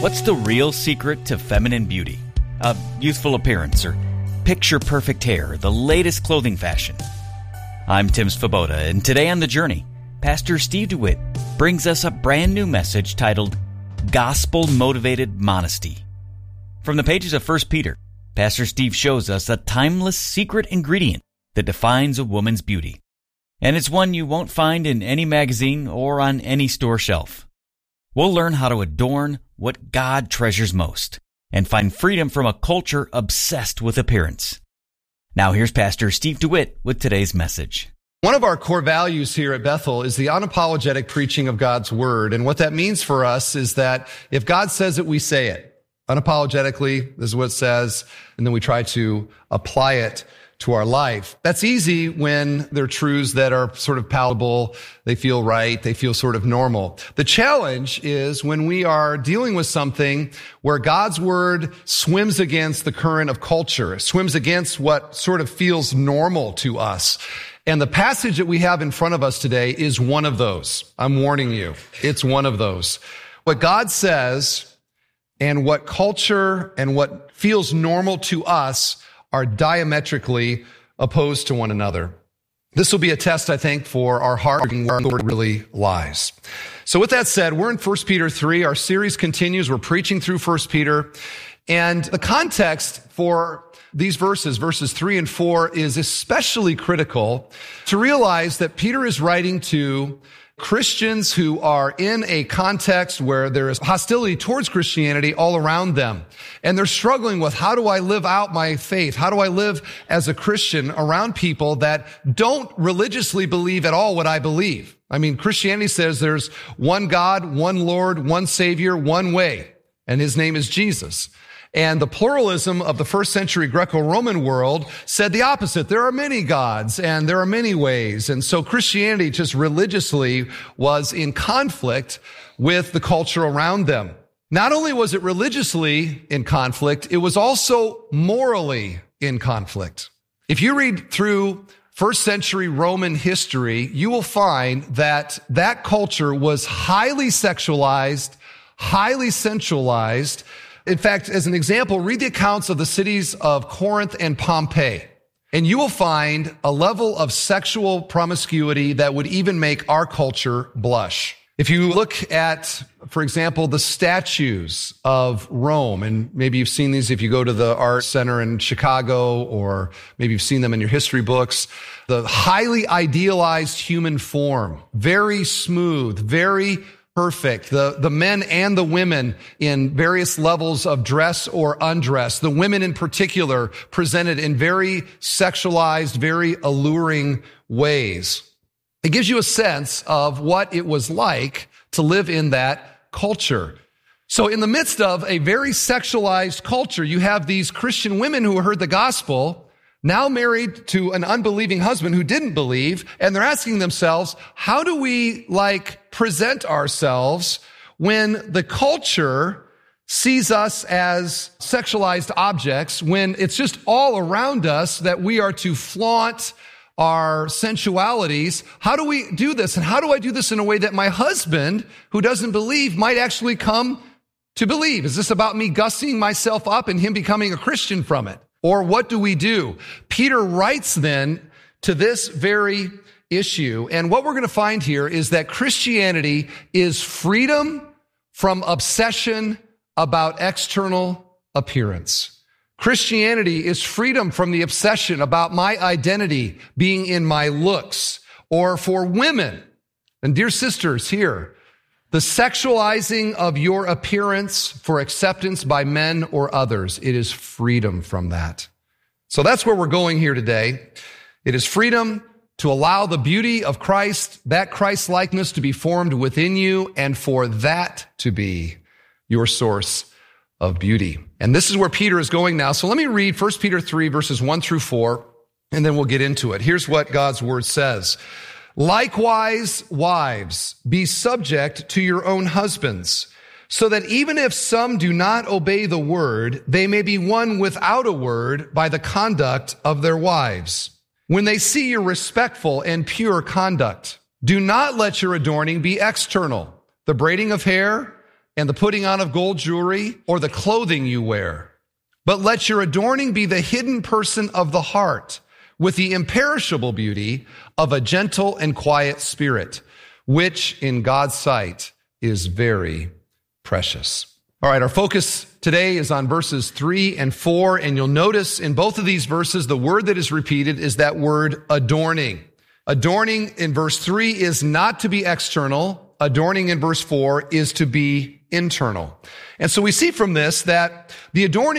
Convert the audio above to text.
What's the real secret to feminine beauty? A youthful appearance or picture-perfect hair, the latest clothing fashion? I'm Tim Svoboda, and today on The Journey, Pastor Steve DeWitt brings us a brand new message titled Gospel-Motivated Modesty. From the pages of 1 Peter, Pastor Steve shows us a timeless secret ingredient that defines a woman's beauty. And it's one you won't find in any magazine or on any store shelf. We'll learn how to adorn what God treasures most and find freedom from a culture obsessed with appearance. Now here's Pastor Steve DeWitt with today's message. One of our core values here at Bethel is the unapologetic preaching of God's Word. And what that means for us is that if God says it, we say it. Unapologetically, this is what it says, and then we try to apply it to our life. That's easy when they're truths that are sort of palatable, they feel right, they feel sort of normal. The challenge is when we are dealing with something where God's Word swims against the current of culture, swims against what sort of feels normal to us. And the passage that we have in front of us today is one of those. I'm warning you, it's one of those. What God says and what culture and what feels normal to us are diametrically opposed to one another. This will be a test, I think, for our heart where the Lord really lies. So with that said, we're in 1 Peter 3. Our series continues. We're preaching through 1 Peter. And the context for these verses 3 and 4, is especially critical to realize that Peter is writing to Christians who are in a context where there is hostility towards Christianity all around them. And they're struggling with, how do I live out my faith? How do I live as a Christian around people that don't religiously believe at all what I believe? I mean, Christianity says there's one God, one Lord, one Savior, one way, and his name is Jesus. And the pluralism of the first century Greco-Roman world said the opposite. There are many gods and there are many ways. And so Christianity just religiously was in conflict with the culture around them. Not only was it religiously in conflict, it was also morally in conflict. If you read through first century Roman history, you will find that that culture was highly sexualized, highly sensualized. In fact, as an example, read the accounts of the cities of Corinth and Pompeii, and you will find a level of sexual promiscuity that would even make our culture blush. If you look at, for example, the statues of Rome, and maybe you've seen these if you go to the Art Center in Chicago, or maybe you've seen them in your history books, the highly idealized human form, very smooth, very perfect. The men and the women in various levels of dress or undress. The women in particular presented in very sexualized, very alluring ways. It gives you a sense of what it was like to live in that culture. So in the midst of a very sexualized culture, you have these Christian women who heard the gospel, now married to an unbelieving husband who didn't believe, and they're asking themselves, how do we present ourselves when the culture sees us as sexualized objects, when it's just all around us that we are to flaunt our sensualities? How do we do this? And how do I do this in a way that my husband, who doesn't believe, might actually come to believe? Is this about me gussying myself up and him becoming a Christian from it? Or what do we do? Peter writes then to this very issue. And what we're going to find here is that Christianity is freedom from obsession about external appearance. Christianity is freedom from the obsession about my identity being in my looks. Or for women, and dear sisters here, the sexualizing of your appearance for acceptance by men or others, it is freedom from that. So that's where we're going here today. It is freedom to allow the beauty of Christ, that Christ-likeness to be formed within you, and for that to be your source of beauty. And this is where Peter is going now. So let me read 1 Peter 3, verses 1 through 4, and then we'll get into it. Here's what God's word says. Likewise, wives, be subject to your own husbands, so that even if some do not obey the word, they may be won without a word by the conduct of their wives. When they see your respectful and pure conduct, do not let your adorning be external, the braiding of hair, and the putting on of gold jewelry or the clothing you wear. But let your adorning be the hidden person of the heart, with the imperishable beauty of a gentle and quiet spirit, which in God's sight is very precious. All right, our focus today is on verses 3 and 4, and you'll notice in both of these verses, the word that is repeated is that word adorning. Adorning in verse 3 is not to be external. Adorning in verse 4 is to be internal. And so we see from this that the adorning